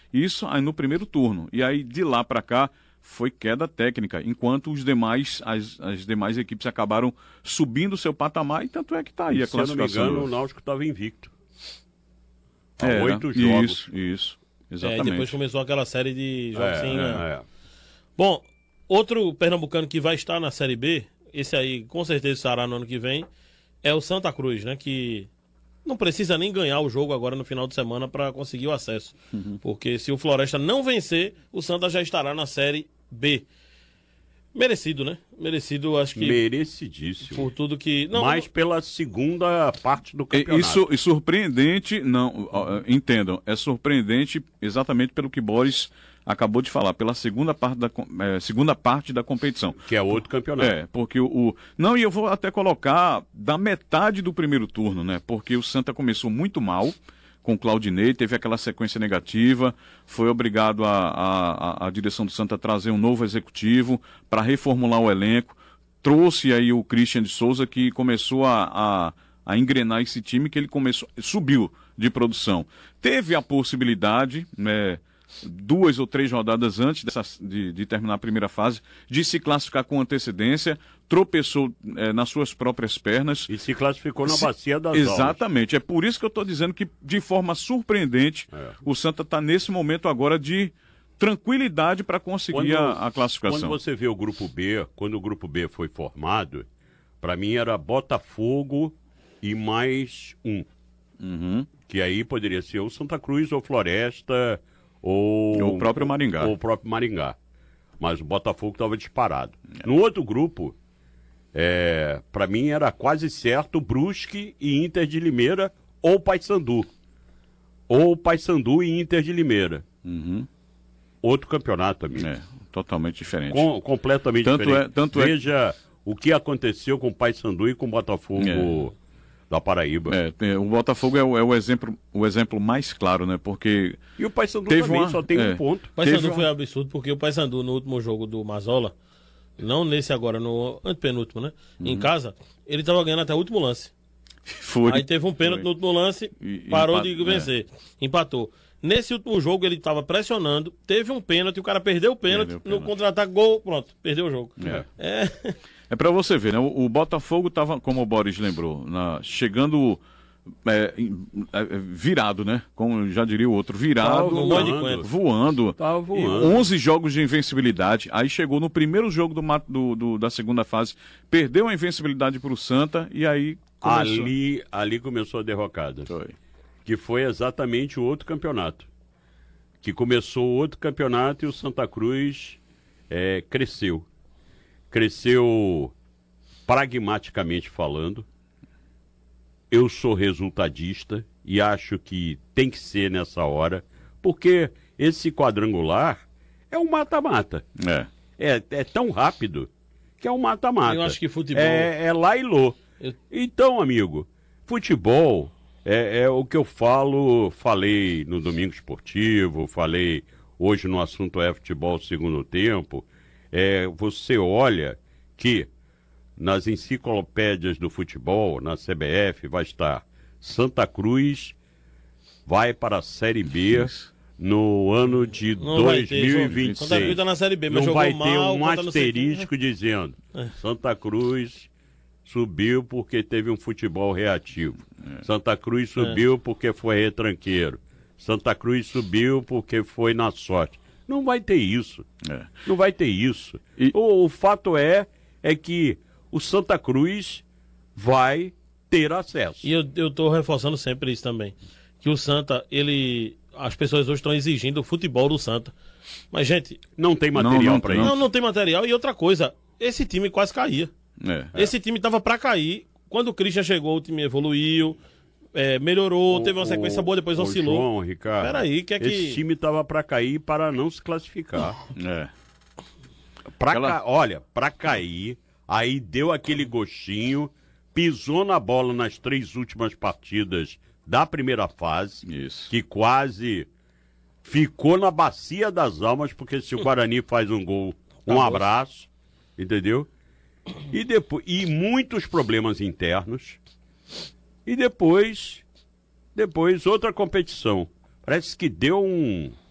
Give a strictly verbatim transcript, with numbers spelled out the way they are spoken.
Isso aí no primeiro turno. E aí de lá para cá foi queda técnica, enquanto os demais, as, as demais equipes acabaram subindo o seu patamar, e tanto é que está aí a Se eu não me classificação. engano, o Náutico estava invicto. Há É, oito jogos. Isso, isso. É, Exatamente. e depois começou aquela série de jogos É, sem ganhar. é, é. Bom, outro pernambucano que vai estar na Série B, esse aí com certeza estará no ano que vem, é o Santa Cruz, né? Que não precisa nem ganhar o jogo agora no final de semana para conseguir o acesso. Uhum. Porque se o Floresta não vencer, o Santa já estará na Série B. Merecido, né? Merecido, acho que... Merecidíssimo. Por tudo que... Não, Mas não... pela segunda parte do campeonato. Isso, e surpreendente, não, entendam, é surpreendente exatamente pelo que Boris acabou de falar, pela segunda parte da, é, segunda parte da competição. Que é outro campeonato. É, porque o, o... Não, e eu vou até colocar da metade do primeiro turno, né? Porque o Santa começou muito mal com o Claudinei, teve aquela sequência negativa, foi obrigado a, a, a direção do Santa a trazer um novo executivo para reformular o elenco, trouxe aí o Christian de Souza, que começou a, a, a engrenar esse time, que ele começou, subiu de produção. Teve a possibilidade, né, duas ou três rodadas antes dessa, de, de terminar a primeira fase, de se classificar com antecedência, tropeçou é, nas suas próprias pernas. E se classificou na se... bacia das Exatamente, almas. É por isso que eu estou dizendo que, de forma surpreendente, é. o Santa está nesse momento agora de tranquilidade para conseguir quando, a, a classificação. Quando você vê o Grupo B, quando o Grupo B foi formado, para mim era Botafogo e mais um. Uhum. Que aí poderia ser o Santa Cruz ou Floresta... Ou, ou o próprio Maringá. Ou o próprio Maringá. Mas o Botafogo estava disparado. É. No outro grupo, é, para mim era quase certo Brusque e Inter de Limeira ou Paysandu. Ou Paysandu e Inter de Limeira. Uhum. Outro campeonato, amigo. É, totalmente diferente. Com, completamente tanto diferente. É, tanto Veja é... o que aconteceu com o Paysandu e com o Botafogo... É. Da Paraíba. É, o Botafogo é, o, é o, exemplo, o exemplo mais claro, né? Porque... E o Paysandu também uma... só tem é. um ponto. O Paysandu uma... foi um absurdo, porque o Paysandu no último jogo do Mazola, não nesse agora, no antepenúltimo, né? Uhum. Em casa, ele tava ganhando até o último lance. Foi. Aí teve um pênalti no último lance, e, parou empat... de vencer. É. Empatou. Nesse último jogo ele tava pressionando, teve um pênalti, o cara perdeu o pênalti, perdeu o pênalti. No contra-ataque, gol, pronto, perdeu o jogo. É. É, é pra você ver, né? O, o Botafogo tava, como o Boris lembrou, na, chegando... É, é, virado, né? Como já diria o outro, virado, voando, voando, Tava voando. onze jogos de invencibilidade. Aí chegou no primeiro jogo do, do, do, da segunda fase, perdeu a invencibilidade para o Santa e aí começou. Ali, ali começou a derrocada. Foi. Que foi exatamente o outro campeonato. Que começou outro campeonato e o Santa Cruz é, cresceu. Cresceu pragmaticamente falando. Eu sou resultadista e acho que tem que ser nessa hora, porque esse quadrangular é um mata-mata. É. É, é tão rápido que é um mata-mata. Eu acho que futebol... É, é lá e lô. Eu... Então, amigo, futebol é, é o que eu falo, falei no Domingo Esportivo, falei hoje no assunto é futebol segundo tempo. É, você olha que... nas enciclopédias do futebol, na C B F, vai estar Santa Cruz vai para a Série B Isso. no ano de não dois mil e vinte e seis. Santa Cruz está na Série B, mas não jogou vai mal, ter um tá asterisco dizendo é. Santa Cruz subiu porque teve um futebol reativo. É. Santa Cruz subiu é. porque foi retranqueiro. Santa Cruz subiu porque foi na sorte. Não vai ter isso. É. Não vai ter isso. E... O, o fato é, é que o Santa Cruz vai ter acesso. E eu, eu tô reforçando sempre isso também. Que o Santa, ele... as pessoas hoje estão exigindo o futebol do Santa. Mas, gente... Não tem material para isso. Não, não tem material. E outra coisa, esse time quase caía. É. Esse time tava para cair. Quando o Christian chegou, o time evoluiu, é, melhorou, o, teve uma sequência boa, depois oscilou. João, Ricardo, Peraí, que é que... esse time tava para cair para não se classificar. É. Pra Aquela... ca... Olha, para cair... Aí deu aquele gostinho, pisou na bola nas três últimas partidas da primeira fase, Isso. que quase ficou na bacia das almas, porque se o Guarani faz um gol, um abraço, entendeu? E, depois, e muitos problemas internos. E depois, depois outra competição. Parece que deu um...